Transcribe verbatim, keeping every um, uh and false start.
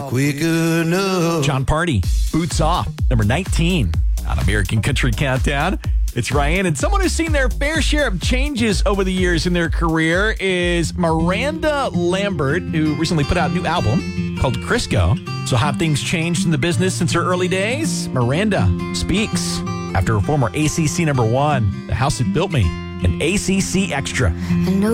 quick enough. John Party, Boots Off, number nineteen on American Country Countdown. It's Ryan, and someone who's seen their fair share of changes over the years in their career is Miranda Lambert, who recently put out a new album called Crisco. So have things changed in the business since her early days? Miranda speaks after her former A C C number one, The House That Built Me, and A C C Extra. I know